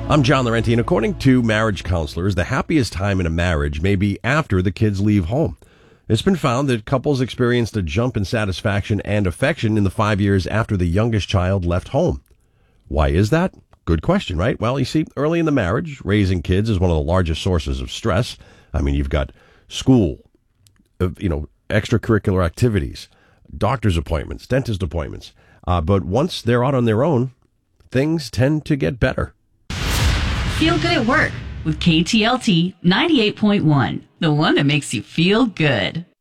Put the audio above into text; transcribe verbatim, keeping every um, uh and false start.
I'm John Laurenti, and according to marriage counselors, the happiest time in a marriage may be after the kids leave home. It's been found that couples experienced a jump in satisfaction and affection in the five years after the youngest child left home. Why is that? Good question, right? Well, you see, early in the marriage, raising kids is one of the largest sources of stress. I mean, you've got school, uh, you know, extracurricular activities, doctor's appointments, dentist appointments. Uh, but once they're out on their own, things tend to get better. Feel good at work with K T L T ninety-eight point one, the one that makes you feel good.